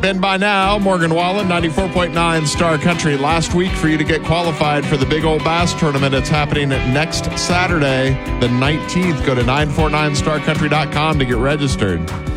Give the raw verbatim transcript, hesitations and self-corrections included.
been by now. Morgan Wallen, ninety-four point nine Star Country. Last week for you to get qualified for the Big Old Bass Tournament. It's happening next Saturday, the nineteenth. Go to nine four nine star country dot com to get registered.